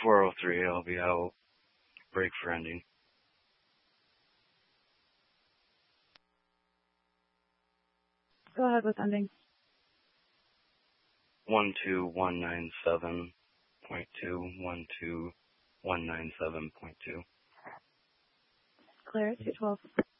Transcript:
403, I'll be out. Break for ending. Go ahead with ending. 12197.2, 12197.2. Clear at 212.